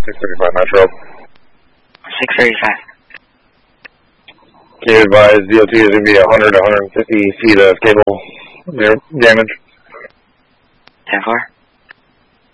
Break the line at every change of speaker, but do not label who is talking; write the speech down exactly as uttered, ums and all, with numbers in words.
six thirty-five Metro.
six thirty-five.
Can you advise D O T is going to be one hundred to one hundred fifty feet of cable damage?
ten four.